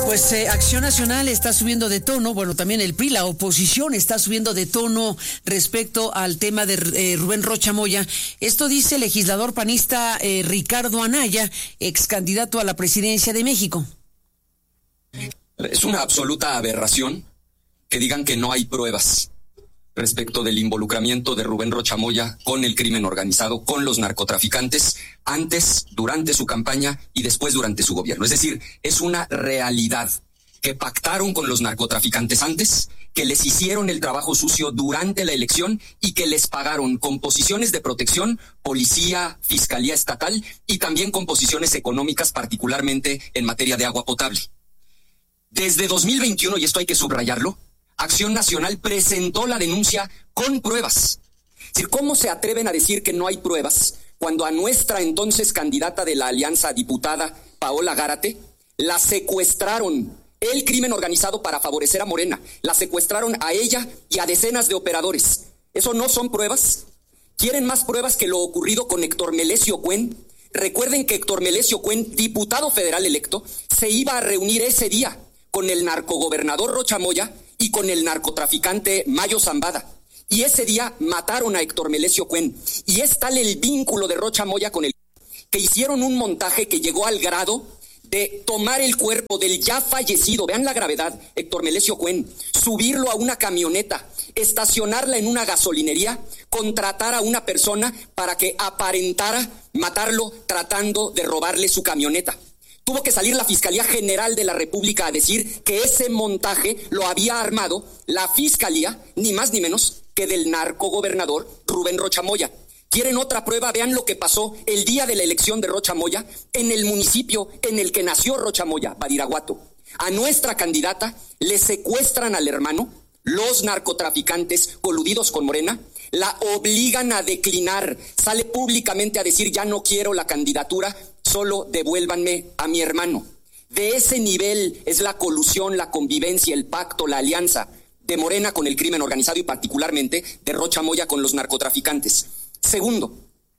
Pues Acción Nacional está subiendo de tono, bueno, también el PRI, la oposición está subiendo de tono respecto al tema de Rubén Rocha Moya. Esto dice el legislador panista Ricardo Anaya, ex candidato a la presidencia de México. Es una absoluta aberración que digan que no hay pruebas respecto del involucramiento de Rubén Rocha Moya con el crimen organizado, con los narcotraficantes, antes, durante su campaña y después durante su gobierno. Es decir, es una realidad que pactaron con los narcotraficantes antes, que les hicieron el trabajo sucio durante la elección y que les pagaron con posiciones de protección, policía, fiscalía estatal y también con posiciones económicas, particularmente en materia de agua potable. Desde 2021, y esto hay que subrayarlo, Acción Nacional presentó la denuncia con pruebas. Es decir, ¿cómo se atreven a decir que no hay pruebas cuando a nuestra entonces candidata de la alianza diputada, Paola Gárate, la secuestraron el crimen organizado para favorecer a Morena? La secuestraron a ella y a decenas de operadores. ¿Eso no son pruebas? ¿Quieren más pruebas que lo ocurrido con Héctor Melesio Cuen? Recuerden que Héctor Melesio Cuen, diputado federal electo, se iba a reunir ese día con el narcogobernador Rocha Moya y con el narcotraficante Mayo Zambada. Y ese día mataron a Héctor Melesio Cuen. Y es tal el vínculo de Rocha Moya con él, que hicieron un montaje que llegó al grado de tomar el cuerpo del ya fallecido, vean la gravedad, Héctor Melesio Cuen, subirlo a una camioneta, estacionarla en una gasolinería, contratar a una persona para que aparentara matarlo tratando de robarle su camioneta. Tuvo que salir la Fiscalía General de la República a decir que ese montaje lo había armado la Fiscalía, ni más ni menos que del narcogobernador Rubén Rocha Moya. ¿Quieren otra prueba? Vean lo que pasó el día de la elección de Rocha Moya en el municipio en el que nació Rocha Moya, Badiraguato. A nuestra candidata le secuestran al hermano, los narcotraficantes coludidos con Morena, la obligan a declinar, sale públicamente a decir ya no quiero la candidatura, solo devuélvanme a mi hermano. De ese nivel es la colusión, la convivencia, el pacto, la alianza de Morena con el crimen organizado y particularmente de Rocha Moya con los narcotraficantes. Segundo,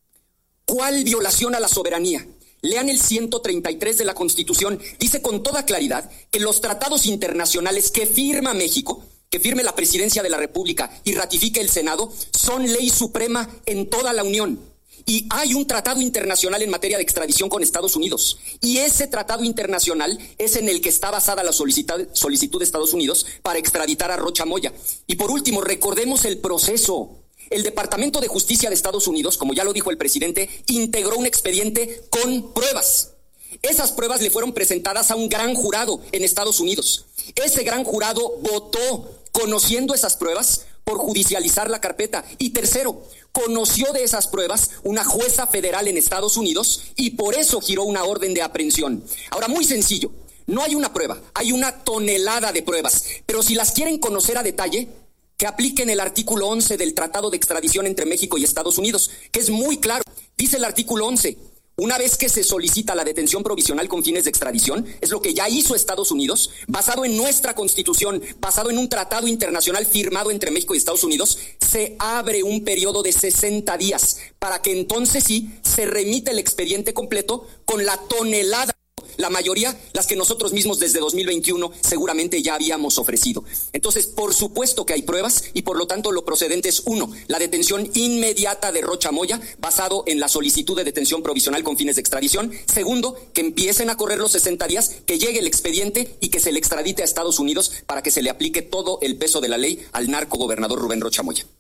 ¿cuál violación a la soberanía? Lean el 133 de la Constitución, dice con toda claridad que los tratados internacionales que firma México, que firme la Presidencia de la República y ratifique el Senado, son ley suprema en toda la Unión. Y hay un tratado internacional en materia de extradición con Estados Unidos. Y ese tratado internacional es en el que está basada la solicitud de Estados Unidos para extraditar a Rocha Moya. Y por último, recordemos el proceso. El Departamento de Justicia de Estados Unidos, como ya lo dijo el presidente, integró un expediente con pruebas. Esas pruebas le fueron presentadas a un gran jurado en Estados Unidos. Ese gran jurado votó, conociendo esas pruebas, por judicializar la carpeta. Y tercero, conoció de esas pruebas una jueza federal en Estados Unidos y por eso giró una orden de aprehensión. Ahora, muy sencillo, no hay una prueba, hay una tonelada de pruebas, pero si las quieren conocer a detalle, que apliquen el artículo 11 del Tratado de Extradición entre México y Estados Unidos, que es muy claro. Dice el artículo 11, una vez que se solicita la detención provisional con fines de extradición, es lo que ya hizo Estados Unidos, basado en nuestra Constitución, basado en un tratado internacional firmado entre México y Estados Unidos, se abre un periodo de 60 días para que entonces sí se remita el expediente completo con la tonelada. La mayoría, las que nosotros mismos desde 2021 seguramente ya habíamos ofrecido. Entonces, por supuesto que hay pruebas y por lo tanto lo procedente es, uno, la detención inmediata de Rocha Moya, basado en la solicitud de detención provisional con fines de extradición. Segundo, que empiecen a correr los 60 días, que llegue el expediente y que se le extradite a Estados Unidos para que se le aplique todo el peso de la ley al narcogobernador Rubén Rocha Moya.